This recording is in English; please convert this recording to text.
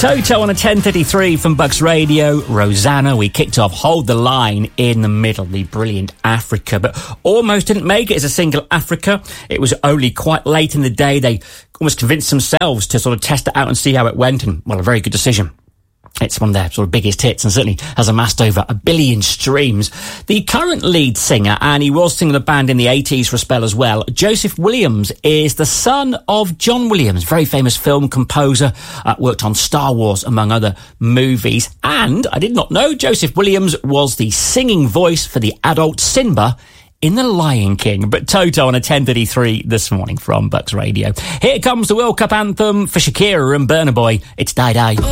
Toto on a 10:33 from Bucks Radio. Rosanna, we kicked off Hold the Line in the middle, the brilliant Africa, but almost didn't make it as a single Africa. It was only quite late in the day. They almost convinced themselves to sort of test it out and see how it went, and, well, a very good decision. It's one of their sort of biggest hits and certainly has amassed over 1 billion streams. The current lead singer, and he was singing the band in the 80s for a spell as well, Joseph Williams, is the son of John Williams, very famous film composer, worked on Star Wars, among other movies. And I did not know Joseph Williams was the singing voice for the adult Simba in The Lion King. But Toto on a 10:33 this morning from Bucks Radio. Here comes the World Cup anthem for Shakira and Burna Boy. It's Die Die.